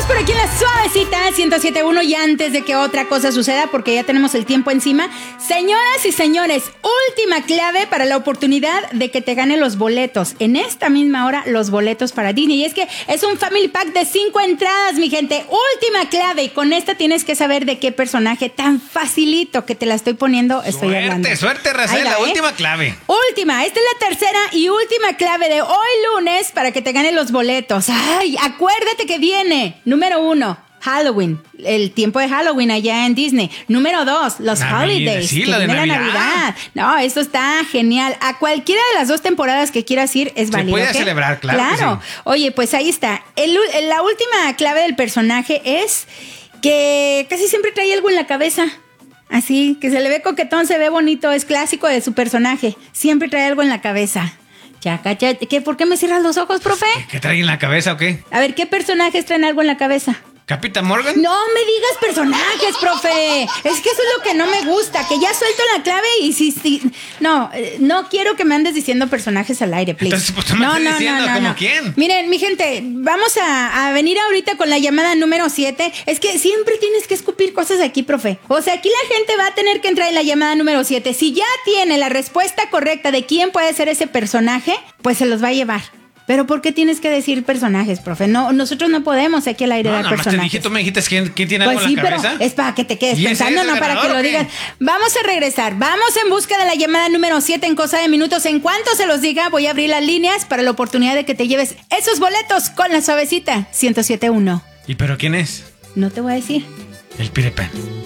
por aquí en la suavecita 107.1 y antes de que otra cosa suceda, porque ya tenemos el tiempo encima, señoras y señores, última clave para la oportunidad de que te gane los boletos. En esta misma hora, los boletos para Disney. Y es que es un Family Pack de 5 entradas, mi gente. Última clave. Y con esta tienes que saber de qué personaje tan facilito que te la estoy poniendo estoy hablando. Suerte, Racel, la última clave. Última, esta es la tercera y última clave de hoy lunes para que te ganen los boletos. Ay, acuérdate que viene. Número 1, Halloween. El tiempo de Halloween allá en Disney. Número 2, los holidays. Sí, que la de viene Navidad. No, esto está genial. A cualquiera de las 2 temporadas que quieras ir es válido. Se puede celebrar, claro. Claro. Que sí. Oye, pues ahí está. La última clave del personaje es que casi siempre trae algo en la cabeza. Así, que se le ve coquetón, se ve bonito. Es clásico de su personaje. Siempre trae algo en la cabeza. ¿Por qué me cierras los ojos, profe? ¿Qué trae en la cabeza o qué? A ver, ¿qué personajes traen algo en la cabeza? ¿Capitán Morgan? No me digas personajes, profe. Es que eso es lo que no me gusta, que ya suelto la clave y sí. No quiero que me andes diciendo personajes al aire, please. Entonces, pues tú me estás diciendo, ¿como quién? Miren, mi gente, vamos a venir ahorita con la llamada número 7. Es que siempre tienes que escupir cosas aquí, profe. O sea, aquí la gente va a tener que entrar en la llamada número 7. Si ya tiene la respuesta correcta de quién puede ser ese personaje, pues se los va a llevar. Pero ¿por qué tienes que decir personajes, profe? No, nosotros no podemos aquí al aire dar personajes. Tú me dijiste quién tiene algo en la cabeza. Pero es para que te quedes pensando, no para que lo digas. Vamos a regresar. Vamos en busca de la llamada número 7 en cosa de minutos. En cuanto se los diga, voy a abrir las líneas para la oportunidad de que te lleves esos boletos con la suavecita 107.1. ¿Y pero quién es? No te voy a decir. El Peter Pan.